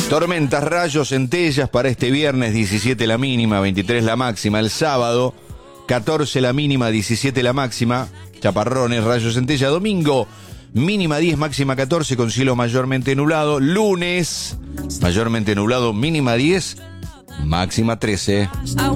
Tormentas, rayos, centellas para este viernes, 17 la mínima, 23 la máxima. El sábado, 14 la mínima, 17 la máxima. Chaparrones, rayos, centellas. Domingo, mínima 10, máxima 14 con cielo mayormente nublado. Lunes, mayormente nublado, mínima 10, máxima 13.